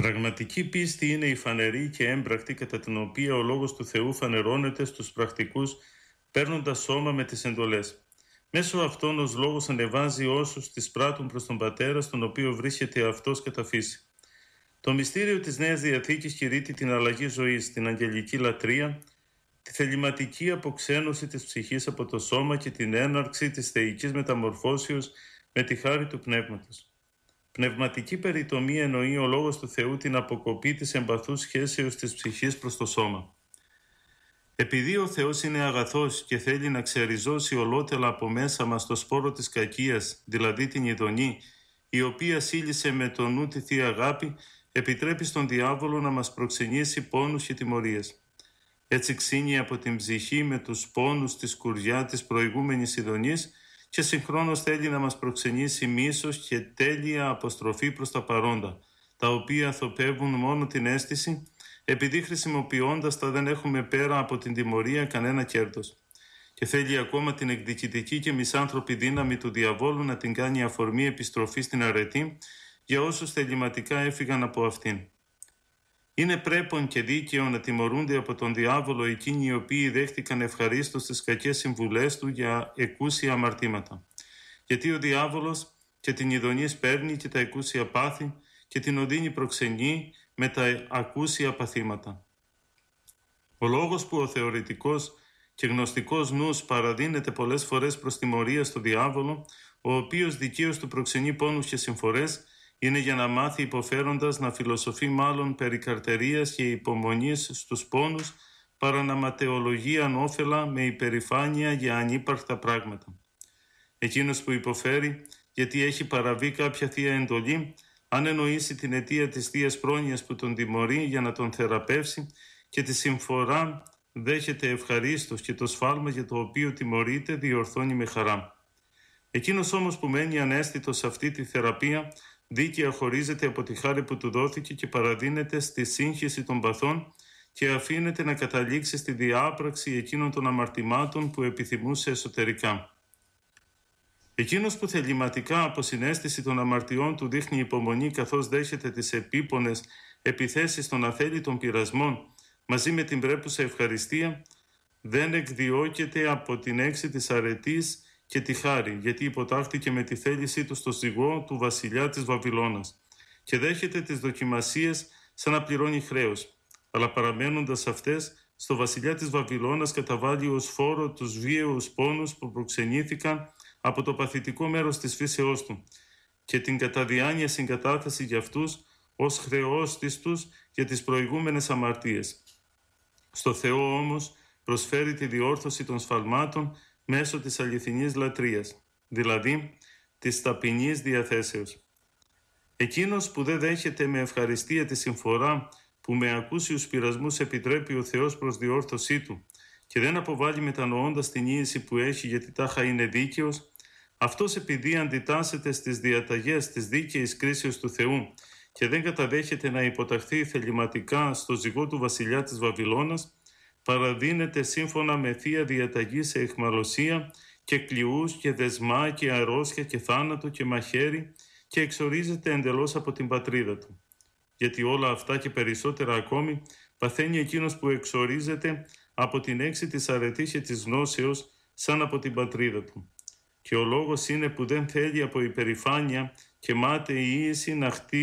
Πραγματική πίστη είναι η φανερή και έμπρακτη κατά την οποία ο Λόγος του Θεού φανερώνεται στους πρακτικούς παίρνοντας σώμα με τις εντολές. Μέσω αυτών ως Λόγος ανεβάζει όσους τις πράττουν προς τον Πατέρα, στον οποίο βρίσκεται αυτός κατά φύση. Το μυστήριο της Νέας Διαθήκης κηρύττει την αλλαγή ζωής, την αγγελική λατρεία, τη θεληματική αποξένωση της ψυχής από το σώμα και την έναρξη της θεϊκής μεταμορφώσεως με τη χάρη του Πνεύματος. Πνευματική περιτομή εννοεί ο Λόγος του Θεού την αποκοπή της εμπαθούς σχέσεως της ψυχής προς το σώμα. Επειδή ο Θεός είναι αγαθός και θέλει να ξεριζώσει ολότελα από μέσα μας το σπόρο της κακίας, δηλαδή την ειδονή, η οποία σύλλησε με το νου τη Θεία Αγάπη, επιτρέπει στον διάβολο να μας προξενήσει πόνους και τιμωρίες. Έτσι ξύνει από την ψυχή με τους πόνους τη σκουριά της προηγούμενης ειδονής και συγχρόνως θέλει να μας προξενήσει μίσος και τέλεια αποστροφή προς τα παρόντα, τα οποία θοπεύουν μόνο την αίσθηση, επειδή χρησιμοποιώντας τα δεν έχουμε πέρα από την τιμωρία κανένα κέρδος. Και θέλει ακόμα την εκδικητική και μισάνθρωπη δύναμη του διαβόλου να την κάνει αφορμή επιστροφή στην αρετή για όσους θεληματικά έφυγαν από αυτήν. Είναι πρέπον και δίκαιο να τιμωρούνται από τον διάβολο εκείνοι οι οποίοι δέχτηκαν ευχαρίστως τις κακές συμβουλές του για εκούσια αμαρτήματα. Γιατί ο διάβολος και την ειδονή παίρνει και τα εκούσια πάθη και την οδύνη προξενεί με τα ακούσια παθήματα. Ο λόγος που ο θεωρητικός και γνωστικός νους παραδίνεται πολλές φορές προς τιμωρία στο διάβολο, ο οποίος δικαίως του προξενεί πόνους και συμφορές, είναι για να μάθει υποφέροντας να φιλοσοφεί μάλλον περί καρτερίας και υπομονής στους πόνους, παρά να ματαιολογεί ανώφελα με υπερηφάνεια για ανύπαρκτα πράγματα. Εκείνος που υποφέρει γιατί έχει παραβεί κάποια θεία εντολή, αν εννοήσει την αιτία της θείας πρόνοιας που τον τιμωρεί για να τον θεραπεύσει και τη συμφορά δέχεται ευχαρίστως και το σφάλμα για το οποίο τιμωρείται διορθώνει με χαρά. Εκείνος όμως που μένει αναίσθητος σε αυτή τη θεραπεία, δίκαια χωρίζεται από τη χάρη που του δόθηκε και παραδίνεται στη σύγχυση των παθών και αφήνεται να καταλήξει στη διάπραξη εκείνων των αμαρτημάτων που επιθυμούσε εσωτερικά. Εκείνος που θεληματικά από συναίσθηση των αμαρτιών του δείχνει υπομονή καθώς δέχεται τις επίπονες επιθέσεις των αθέλητων πειρασμών μαζί με την πρέπουσα ευχαριστία, δεν εκδιώκεται από την έξι της αρετής και τη χάρη, γιατί υποτάχθηκε με τη θέλησή του στο ζυγό του βασιλιά της Βαβυλώνας και δέχεται τις δοκιμασίες σαν να πληρώνει χρέος, αλλά παραμένοντας αυτές, στο βασιλιά της Βαβυλώνας καταβάλει ως φόρο τους βίαιους πόνους που προξενήθηκαν από το παθητικό μέρος της φύσεώς του και την κατά διάνοια συγκατάθεση για αυτούς ως χρεώστης τους για τις προηγούμενες αμαρτίες. Στο Θεό όμως προσφέρει τη διόρθωση των σφαλμάτων μέσω της αληθινής λατρείας, δηλαδή της ταπεινής διαθέσεως. Εκείνος που δεν δέχεται με ευχαριστία τη συμφορά που με ακούσιους πειρασμούς επιτρέπει ο Θεός προς διόρθωσή του και δεν αποβάλλει μετανοώντας την ίηση που έχει γιατί τάχα είναι δίκαιος, αυτός επειδή αντιτάσσεται στις διαταγές της δίκαιης κρίσεως του Θεού και δεν καταδέχεται να υποταχθεί θεληματικά στο ζυγό του βασιλιά της Βαβυλώνας, παραδίνεται σύμφωνα με θεία διαταγή σε αιχμαλωσία και κλειούς και δεσμά και αρρώστια και θάνατο και μαχαίρι και εξορίζεται εντελώς από την πατρίδα του. Γιατί όλα αυτά και περισσότερα ακόμη παθαίνει εκείνος που εξορίζεται από την έξι της αρετής και της γνώσεως σαν από την πατρίδα του. Και ο λόγος είναι που δεν θέλει από υπερηφάνεια και μάταιη ίηση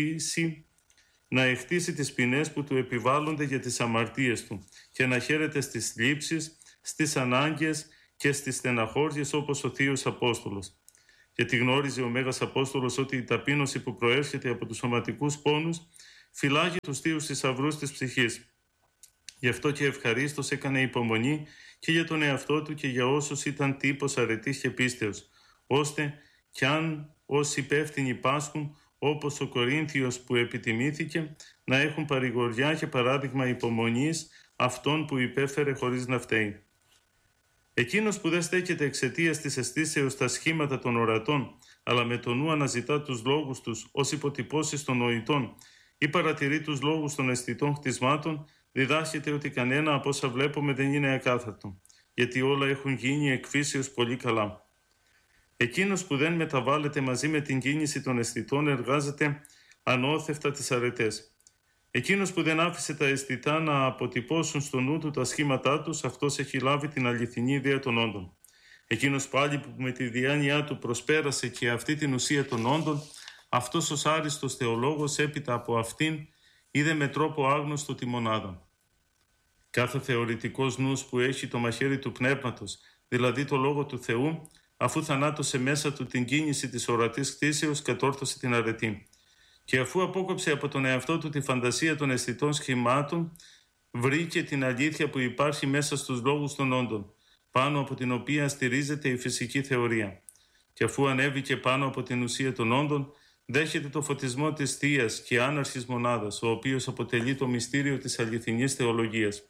να εκτίσει τις ποινές που του επιβάλλονται για τις αμαρτίες του και να χαίρεται στις θλίψεις, στις ανάγκες και στις στεναχώριες όπως ο Θείος Απόστολος. Γιατί γνώριζε ο Μέγας Απόστολος ότι η ταπείνωση που προέρχεται από τους σωματικούς πόνους φυλάγει τους θείους θησαυρούς της ψυχής. Γι' αυτό και ευχαρίστως έκανε υπομονή και για τον εαυτό του και για όσους ήταν τύπος αρετής και πίστεως, ώστε κι αν όσοι υπεύθυνοι πάσχουν, όπως ο Κορίνθιος που επιτιμήθηκε, να έχουν παρηγοριά και παράδειγμα υπομονής αυτών που υπέφερε χωρίς να φταίει. Εκείνος που δεν στέκεται εξαιτίας της αισθήσεως στα σχήματα των ορατών, αλλά με το νου αναζητά τους λόγους τους ως υποτυπώσεις των νοητών ή παρατηρεί τους λόγους των αισθητών χτισμάτων, διδάσκεται ότι κανένα από όσα βλέπουμε δεν είναι ακάθαρτο, γιατί όλα έχουν γίνει εκφύσεως πολύ καλά. Εκείνος που δεν μεταβάλλεται μαζί με την κίνηση των αισθητών εργάζεται ανώθευτα τις αρετές. Εκείνος που δεν άφησε τα αισθητά να αποτυπώσουν στο νου του τα σχήματά τους, αυτός έχει λάβει την αληθινή ιδέα των όντων. Εκείνος πάλι που με τη διάνοιά του προσπέρασε και αυτή την ουσία των όντων, αυτός ως άριστος θεολόγος έπειτα από αυτήν είδε με τρόπο άγνωστο τη μονάδα. Κάθε θεωρητικός νους που έχει το μαχαίρι του πνεύματος, δηλαδή το λόγο του Θεού, αφού θανάτωσε μέσα του την κίνηση της ορατής κτήσεως, κατόρθωσε την αρετή. Και αφού απόκοψε από τον εαυτό του τη φαντασία των αισθητών σχημάτων, βρήκε την αλήθεια που υπάρχει μέσα στους λόγους των όντων, πάνω από την οποία στηρίζεται η φυσική θεωρία. Και αφού ανέβηκε πάνω από την ουσία των όντων, δέχεται το φωτισμό της θείας και άναρχης μονάδας, ο οποίος αποτελεί το μυστήριο της αληθινής θεολογίας.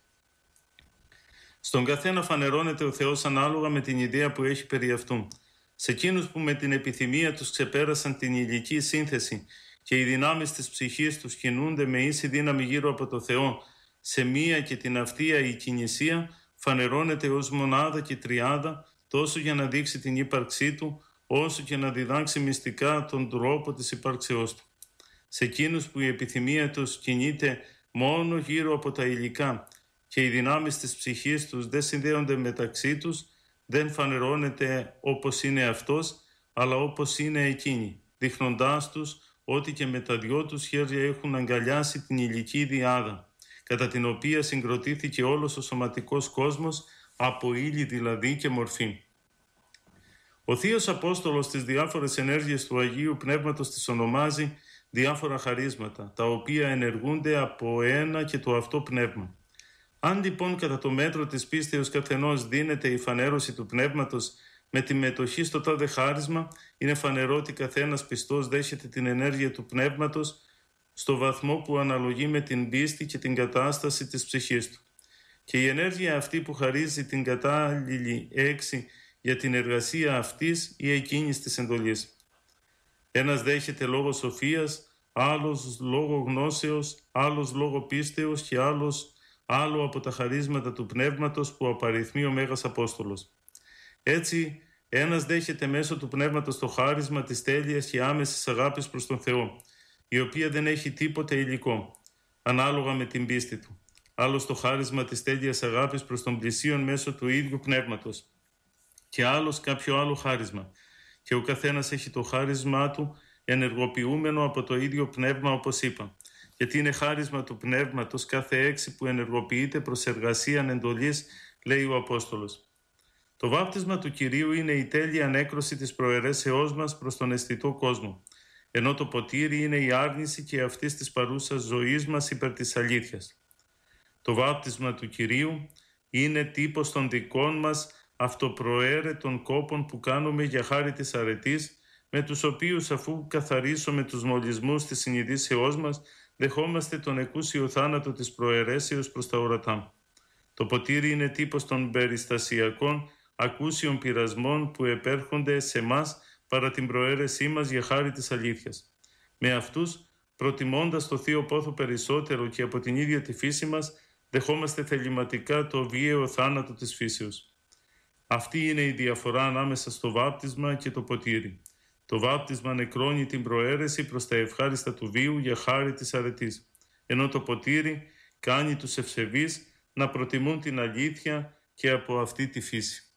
Στον καθένα φανερώνεται ο Θεός ανάλογα με την ιδέα που έχει περί αυτού. Σε εκείνους που με την επιθυμία τους ξεπέρασαν την υλική σύνθεση και οι δυνάμεις της ψυχής τους κινούνται με ίση δύναμη γύρω από το Θεό, σε μία και την αυτία η κινησία φανερώνεται ως μονάδα και τριάδα, τόσο για να δείξει την ύπαρξή του, όσο και να διδάξει μυστικά τον τρόπο της ύπαρξεώς του. Σε εκείνους που η επιθυμία τους κινείται μόνο γύρω από τα υλικά και οι δυνάμεις της ψυχής τους δεν συνδέονται μεταξύ τους, δεν φανερώνεται όπως είναι αυτός, αλλά όπως είναι εκείνοι, δείχνοντάς τους ότι και με τα δυο τους χέρια έχουν αγκαλιάσει την υλική διάδα, κατά την οποία συγκροτήθηκε όλος ο σωματικός κόσμος, από ύλη δηλαδή και μορφή. Ο Θείος Απόστολος στις διάφορες ενέργειες του Αγίου Πνεύματος τις ονομάζει διάφορα χαρίσματα, τα οποία ενεργούνται από ένα και το αυτό πνεύμα. Αν λοιπόν κατά το μέτρο της πίστεως καθενός δίνεται η φανέρωση του πνεύματος με τη μετοχή στο τάδε χάρισμα, είναι φανερό ότι καθένας πιστός δέχεται την ενέργεια του πνεύματος στο βαθμό που αναλογεί με την πίστη και την κατάσταση της ψυχής του. Και η ενέργεια αυτή που χαρίζει την κατάλληλη έξι για την εργασία αυτής ή εκείνης της εντολής. Ένας δέχεται λόγω σοφίας, άλλος λόγω γνώσεως, άλλος λόγω πίστεως και άλλο από τα χαρίσματα του πνεύματος που απαριθμεί ο Μέγας Απόστολος. Έτσι, ένας δέχεται μέσω του πνεύματος το χάρισμα της τέλειας και άμεσης αγάπης προς τον Θεό, η οποία δεν έχει τίποτε υλικό, ανάλογα με την πίστη του. Άλλος το χάρισμα της τέλειας αγάπης προς τον πλησίον μέσω του ίδιου πνεύματος και άλλος κάποιο άλλο χάρισμα. Και ο καθένας έχει το χάρισμά του ενεργοποιούμενο από το ίδιο πνεύμα, όπως είπα. Γιατί είναι χάρισμα του πνεύματος κάθε έξι που ενεργοποιείται προς εργασία εντολής, λέει ο Απόστολος. Το βάπτισμα του Κυρίου είναι η τέλεια ανέκρωση της προαιρέσεώς μας προς τον αισθητό κόσμο, ενώ το ποτήρι είναι η άρνηση και αυτής της παρούσας ζωής μας υπέρ της αλήθειας. Το βάπτισμα του Κυρίου είναι τύπος των δικών μας αυτοπροαίρετων κόπων που κάνουμε για χάρη της αρετής, με τους οποίους αφού καθαρίσουμε τους μολυσμούς της συνειδήσεώς μας, δεχόμαστε τον εκούσιο θάνατο της προαιρέσεως προς τα ορατά. Το ποτήρι είναι τύπος των περιστασιακών ακούσιων πειρασμών που επέρχονται σε μας παρά την προαίρεσή μας για χάρη της αλήθειας. Με αυτούς, προτιμώντας το Θείο Πόθο περισσότερο και από την ίδια τη φύση μας, δεχόμαστε θεληματικά το βίαιο θάνατο της φύσεως. Αυτή είναι η διαφορά ανάμεσα στο βάπτισμα και το ποτήρι. Το βάπτισμα νεκρώνει την προαίρεση προς τα ευχάριστα του βίου για χάρη της αρετής, ενώ το ποτήρι κάνει τους ευσεβείς να προτιμούν την αλήθεια και από αυτή τη φύση.